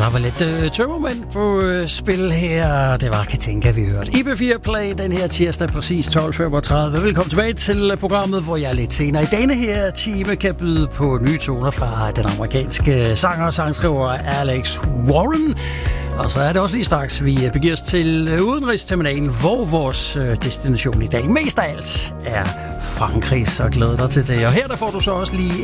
der var lidt tømmermænd på spil her. Det var Katinka, vi hørte. IB4 Play den her tirsdag, præcis 12.35. Velkommen tilbage til programmet, hvor jeg lidt senere i denne her time kan byde på nye toner fra den amerikanske sanger og sangskriver Alex Warren. Og så er det også lige straks, vi begiver os til udenrigsterminalen, hvor vores destination i dag mest af alt er Frankrig. Så glæder dig til det. Og her der får du så også lige